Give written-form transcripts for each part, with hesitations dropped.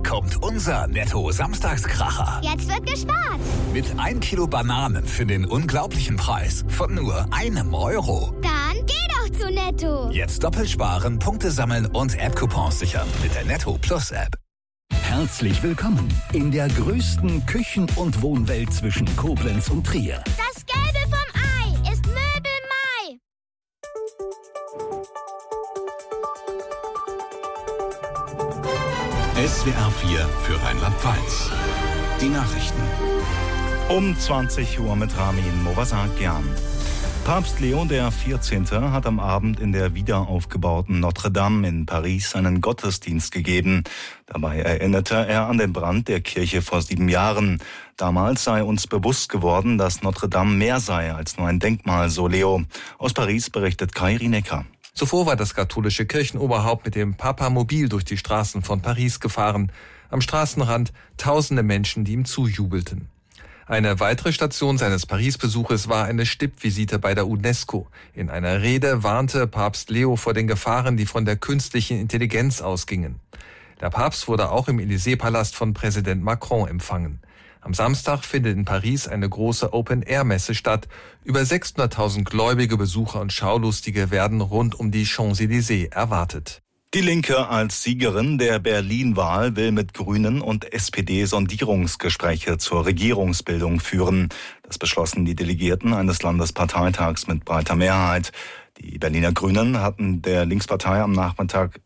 kommt unser Netto-Samstagskracher. Jetzt wird gespart. Mit 1 Kilo Bananen für den unglaublichen Preis von nur €1. Dann geh doch zu Netto. Jetzt doppelt sparen, Punkte sammeln und App-Coupons sichern mit der Netto Plus App. Herzlich willkommen in der größten Küchen- und Wohnwelt zwischen Koblenz und Trier. Das Gelbe vom Ei ist Möbelmai. SWR 4 für Rheinland-Pfalz. Die Nachrichten. Um 20 Uhr mit Ramin Movasakian. Papst Leo XIV. Hat am Abend in der wiederaufgebauten Notre Dame in Paris einen Gottesdienst gegeben. Dabei erinnerte er an den Brand der Kirche vor 7 Jahren. Damals sei uns bewusst geworden, dass Notre Dame mehr sei als nur ein Denkmal, so Leo. Aus Paris berichtet Kai Rinecker. Zuvor war das katholische Kirchenoberhaupt mit dem Papamobil durch die Straßen von Paris gefahren. Am Straßenrand tausende Menschen, die ihm zujubelten. Eine weitere Station seines Paris-Besuches war eine Stippvisite bei der UNESCO. In einer Rede warnte Papst Leo vor den Gefahren, die von der künstlichen Intelligenz ausgingen. Der Papst wurde auch im Élysée-Palast von Präsident Macron empfangen. Am Samstag findet in Paris eine große Open-Air-Messe statt. Über 600.000 gläubige Besucher und Schaulustige werden rund um die Champs-Élysées erwartet. Die Linke als Siegerin der Berlin-Wahl will mit Grünen und SPD Sondierungsgespräche zur Regierungsbildung führen. Das beschlossen die Delegierten eines Landesparteitags mit breiter Mehrheit. Die Berliner Grünen hatten die Linkspartei am Nachmittag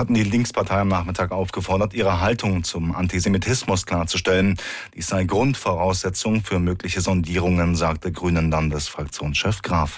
aufgefordert, ihre Haltung zum Antisemitismus klarzustellen. Dies sei Grundvoraussetzung für mögliche Sondierungen, sagte Grünen-Landesfraktionschef Graf.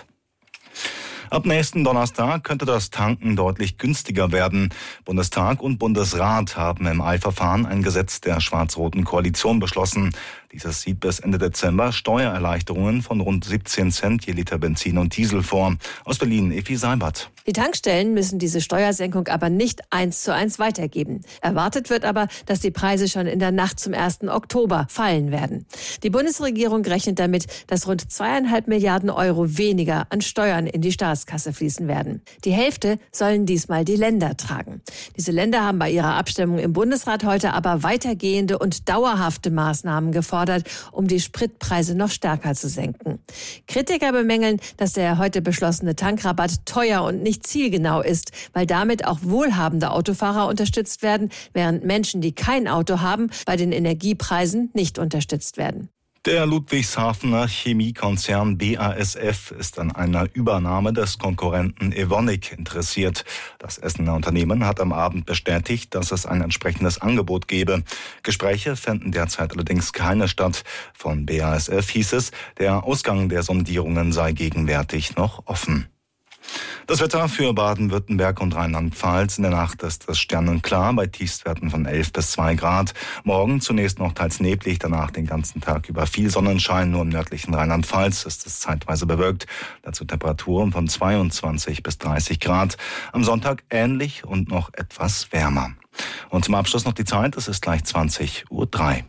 Ab nächsten Donnerstag könnte das Tanken deutlich günstiger werden. Bundestag und Bundesrat haben im Eilverfahren ein Gesetz der schwarz-roten Koalition beschlossen. Dieses sieht bis Ende Dezember Steuererleichterungen von rund 17 Cent je Liter Benzin und Diesel vor. Aus Berlin, Effi Seibert. Die Tankstellen müssen diese Steuersenkung aber nicht 1:1 weitergeben. Erwartet wird aber, dass die Preise schon in der Nacht zum 1. Oktober fallen werden. Die Bundesregierung rechnet damit, dass rund 2,5 Milliarden Euro weniger an Steuern in die Staatskasse fließen werden. Die Hälfte sollen diesmal die Länder tragen. Diese Länder haben bei ihrer Abstimmung im Bundesrat heute aber weitergehende und dauerhafte Maßnahmen gefordert, um die Spritpreise noch stärker zu senken. Kritiker bemängeln, dass der heute beschlossene Tankrabatt teuer und nicht zielgenau ist, weil damit auch wohlhabende Autofahrer unterstützt werden, während Menschen, die kein Auto haben, bei den Energiepreisen nicht unterstützt werden. Der Ludwigshafener Chemiekonzern BASF ist an einer Übernahme des Konkurrenten Evonik interessiert. Das Essener Unternehmen hat am Abend bestätigt, dass es ein entsprechendes Angebot gebe. Gespräche fänden derzeit allerdings keine statt. Von BASF hieß es, der Ausgang der Sondierungen sei gegenwärtig noch offen. Das Wetter für Baden-Württemberg und Rheinland-Pfalz. In der Nacht ist es sternenklar bei Tiefstwerten von 11 bis 2 Grad. Morgen zunächst noch teils neblig, danach den ganzen Tag über viel Sonnenschein. Nur im nördlichen Rheinland-Pfalz ist es zeitweise bewölkt. Dazu Temperaturen von 22 bis 30 Grad. Am Sonntag ähnlich und noch etwas wärmer. Und zum Abschluss noch die Zeit. Es ist gleich 20:03 Uhr.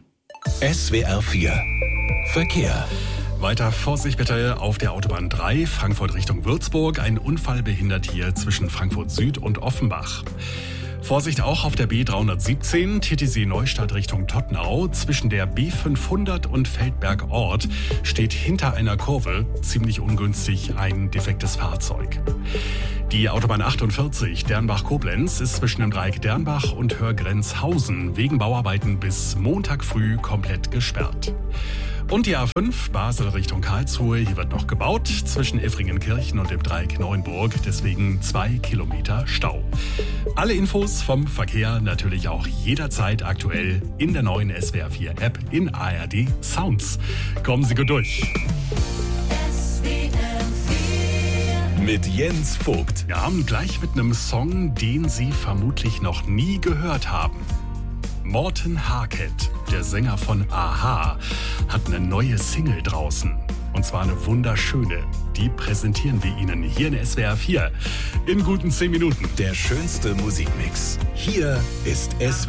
SWR 4 Verkehr. Weiter Vorsicht bitte auf der Autobahn 3, Frankfurt Richtung Würzburg. Ein Unfall behindert hier zwischen Frankfurt Süd und Offenbach. Vorsicht auch auf der B317, Titisee Neustadt Richtung Tottenau. Zwischen der B500 und Feldberg Ort steht hinter einer Kurve ziemlich ungünstig ein defektes Fahrzeug. Die Autobahn 48 Dernbach-Koblenz ist zwischen dem Dreieck Dernbach und Hörgrenzhausen wegen Bauarbeiten bis Montag früh komplett gesperrt. Und die A5 Basel Richtung Karlsruhe, hier wird noch gebaut, zwischen Effringenkirchen und dem Dreieck Neuenburg, deswegen 2 Kilometer Stau. Alle Infos vom Verkehr natürlich auch jederzeit aktuell in der neuen SWR 4 App in ARD Sounds. Kommen Sie gut durch. Mit Jens Vogt. Ja, gleich mit einem Song, den Sie vermutlich noch nie gehört haben. Morten Harket, der Sänger von a-ha, hat eine neue Single draußen. Und zwar eine wunderschöne. Die präsentieren wir Ihnen hier in SWR 4 in guten 10 Minuten. Der schönste Musikmix. Hier ist SWR